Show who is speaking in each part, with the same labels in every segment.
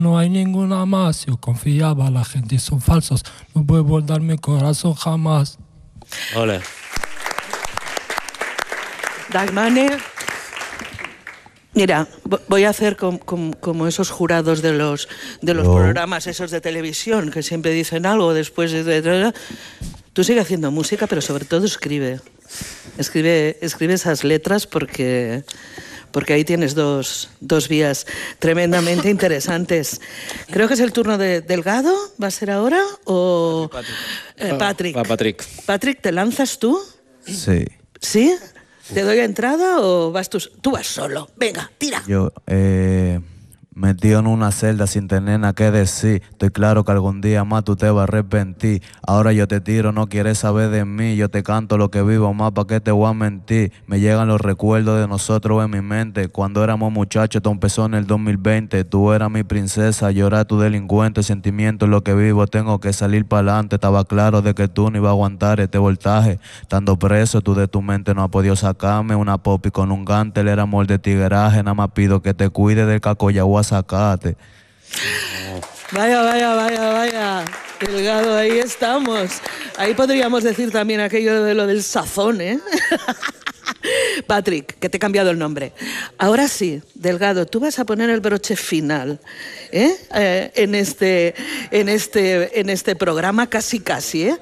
Speaker 1: No hay ninguna más, yo confiaba, la gente son falsos, no vuelvo a dar mi corazón jamás.
Speaker 2: Ole.
Speaker 3: Dagmane, mira, voy a hacer como esos jurados de los programas esos de televisión que siempre dicen algo después de... Tú sigue haciendo música, pero sobre todo escribe esas letras porque ahí tienes dos vías tremendamente interesantes. Creo que es el turno de Delgado, ¿va a ser ahora? ¿O Patrick?
Speaker 2: Patrick.
Speaker 3: Patrick, ¿te lanzas tú?
Speaker 4: Sí.
Speaker 3: ¿Sí? ¿Te doy entrada o vas tú? Tú vas solo. Venga, tira.
Speaker 4: Yo, metido en una celda sin tener nada que decir. Estoy claro que algún día más tú te vas a arrepentir. Ahora yo te tiro, no quieres saber de mí. Yo te canto lo que vivo más, ¿pa' qué te voy a mentir? Me llegan los recuerdos de nosotros en mi mente. Cuando éramos muchachos, todo empezó en el 2020. Tú eras mi princesa, yo era tu delincuente. Sentimiento es lo que vivo, tengo que salir para adelante. Estaba claro de que tú no ibas a aguantar este voltaje. Estando preso, tú de tu mente no has podido sacarme. Una popi con un gantel, era amor de tigueraje. Nada más pido que te cuide del cacoyahuá. Sacate.
Speaker 3: Vaya. Delgado, ahí estamos. Ahí podríamos decir también aquello de lo del sazón, ¿eh? Patrick, que te he cambiado el nombre. Ahora sí, Delgado, tú vas a poner el broche final, ¿eh? En este programa casi, ¿eh?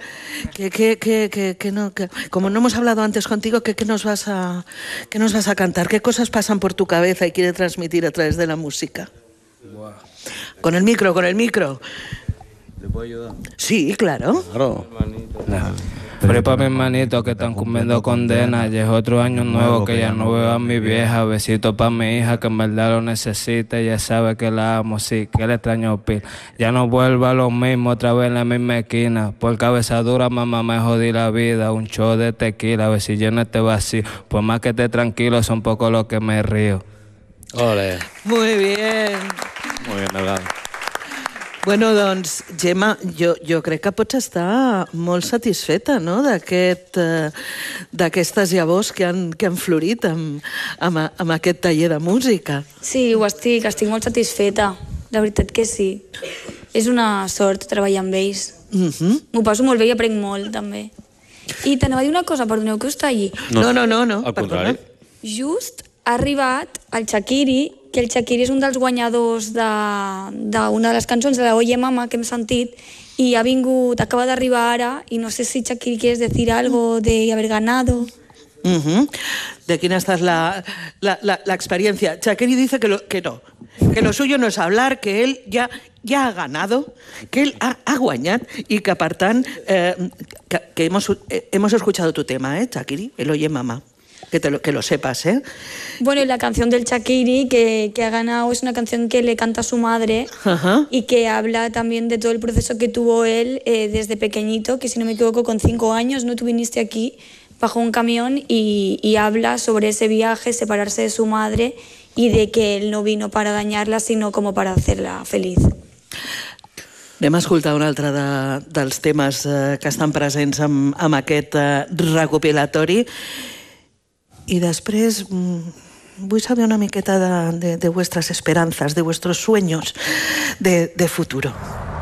Speaker 3: Como no hemos hablado antes contigo, ¿qué nos vas a cantar? ¿Qué cosas pasan por tu cabeza y quieres transmitir a través de la música?
Speaker 2: Wow.
Speaker 3: Con el micro.
Speaker 4: ¿Le puedo ayudar?
Speaker 3: Sí, claro.
Speaker 2: Claro.
Speaker 5: Prepa mi hermanito que están cumpliendo condena. Ya es otro año nuevo que ya no veo a mi vieja. Besito pa' mi hija que en verdad lo necesita. Ella sabe que la amo, sí, que la extraño pil. Ya no vuelva a lo mismo, otra vez en la misma esquina. Por cabeza dura, mamá, me jodí la vida. Un show de tequila, a ver si lleno este vacío. Por más que esté tranquilo, son poco lo que me río.
Speaker 2: Ole.
Speaker 3: Muy bien.
Speaker 2: Muy bien, Delgado.
Speaker 3: Bueno, doncs, Gemma, jo crec que pots estar molt satisfeta, no?, d'aquestes llavors que han florit amb aquest taller de música.
Speaker 6: Sí, ho estic molt satisfeta, la veritat que sí. És una sort treballar amb ells. M'ho passo molt bé i aprenc molt, també. I t'anava a dir una cosa, perdoneu que us talli.
Speaker 3: No,
Speaker 2: al contrari.
Speaker 6: Just ha arribat el Shaqiri, que el Shaqiri és un dels guanyadors d'una de les cançons de la Oye Mama que hem sentit, i ha vingut, acaba d'arribar ara, i no sé si Shaqiri quieres decir algo de haber ganado.
Speaker 3: ¿De quién estás la experiencia? Shaqiri dice que no, que lo suyo no es hablar, que él ya ha ganado, que él ha guanyat y que, per tant, que hemos escuchado tu tema, Shaqiri, el Oye Mama. Que lo sepas, ¿eh?
Speaker 6: Bueno, y la canción del Shaqiri que ha ganado es una canción que le canta a su madre.
Speaker 3: Ajá.
Speaker 6: Y que habla también de todo el proceso que tuvo él desde pequeñito, que si no me equivoco con 5 años, ¿no? Tú viniste aquí bajo un camión y habla sobre ese viaje, separarse de su madre y de que él no vino para dañarla, sino como para hacerla feliz.
Speaker 3: Anem a escoltar un altre dels temes que estan presents amb aquest recopilatori. Y después voy a saber una miqueta de vuestras esperanzas, de vuestros sueños de futuro.